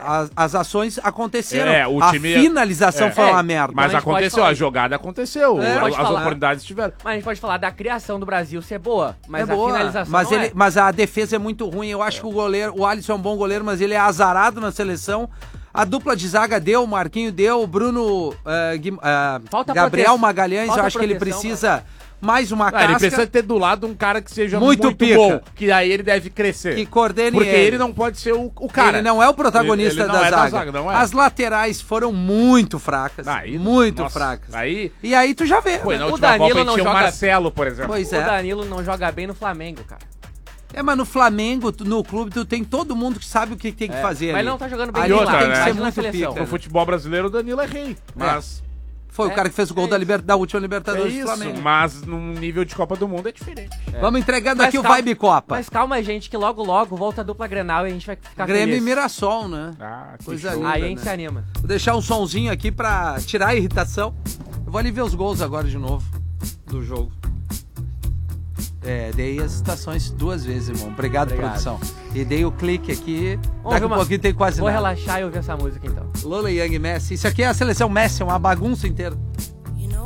as ações aconteceram. O a time finalização foi uma merda. Mas aconteceu, a jogada aconteceu. As oportunidades tiveram. Mas a gente pode falar da criação do Brasil ser boa, mas a boa, finalização mas não é. Mas a defesa é muito ruim. Eu acho que o Alisson é um bom goleiro, mas ele é azarado na seleção. A dupla de zaga deu, o Marquinho deu, o Bruno Gabriel Magalhães, eu acho que ele precisa mais uma casca. Ele precisa ter do lado um cara que seja muito bom, que aí ele deve crescer. Que coordene porque ele não pode ser o cara. Ele não é o protagonista ele da zaga. Não é. As laterais foram muito fracas. Fracas. E aí tu já vê. Pô, na última Copa tinha o Marcelo, por exemplo. Pois é. O Danilo não joga bem no Flamengo, cara. Mas no Flamengo, no clube, tu tem todo mundo que sabe o que tem que fazer. Mas ali. não tá jogando bem. Ali outra, tem que né? ser muito pica. No futebol brasileiro, o Danilo é rei. Mas... Foi o cara que fez o gol da última Libertadores do Flamengo. Mas num nível de Copa do Mundo é diferente. Vamos entregando aqui o Vibe Copa. Mas calma, gente, que logo volta a dupla Grenal e a gente vai ficar Grêmio feliz. e Mirassol, né? Coisa linda, aí a gente se anima. Vou deixar um sonzinho aqui pra tirar a irritação. Eu vou ali ver os gols agora de novo do jogo. Dei as citações 2 vezes, irmão. Obrigado, produção. E dei o clique aqui. Daqui a pouquinho tem quase nada. Vou relaxar e ouvir essa música, então. Lola Young Messi. Isso aqui é a seleção Messi, uma bagunça inteira.